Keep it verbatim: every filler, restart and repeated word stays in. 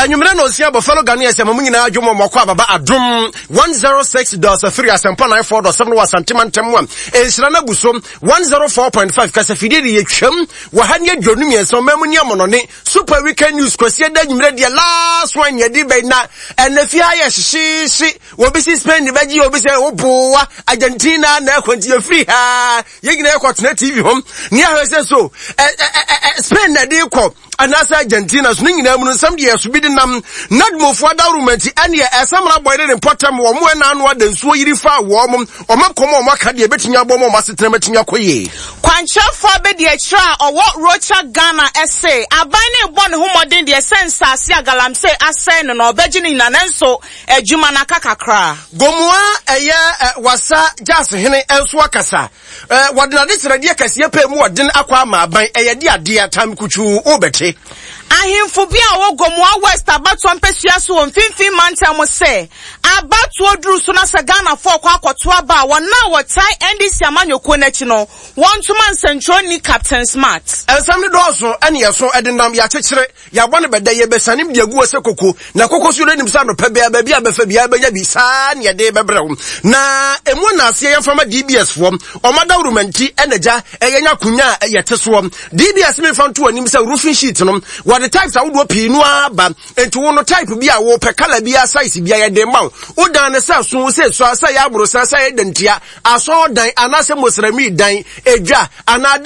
Anwumre no sia Buffalo Ghanaians am nyina adwomo mokọ ababa adom one oh six point three asempa nine four point seven wasantimantem one ensira na buso one oh four point five kasafidi de yetwam wa ha ne dwonum yenso mamuni amonone super weekend news kwasi da nwumre de last one yedi be na enafi aye hyehyehye obisi Spain beji obisi obowa Argentina na akwanti free ha yegina ekotena T V home ni ahwese so Spain na de ko anasa Argentina so nyina mu nsam de yeso bidi nam nadmofo adawrumenti ane esamra boyde reportam wo mo na anu adansuo yiri fa wo mo omakomo omaka de betimi abomo masetena betimi akoye kwanchafo abedi akira owo Rocha Ghana essay abane bon homodin de sense ase agalamse asay no no obegini na nanso adwuma na kakakra gomua eye wasa jas hene enso akasa wadena de srade kase pe mu odin akwa ama aban eye de ade atam kuchu obete ahimfo bia wo gomua West abato mpesua so mfimfin manta mo se abato oduru so na se Ghana for kwa akoto aba wona wo tai N D C amanyoko na chi no won tuma nsentro ni Captain Smart ensam ne doso ane yeso edendam ya chekere ya bone beda ye besanim de agu ose koko na koko so renim sa no pa bia ba bia befa bia banya bi sa ne de bebrem na emu na ase ye fama D B S fo omadawrumenti enaja eyenya kunya yeteso D B S me fanto anim se roofing sheet no the types I would be no aba into one type be a wo per color be a size be a demo o dan sa so say so say abro sa say dentia aso dan anase mosrami dan edwa ana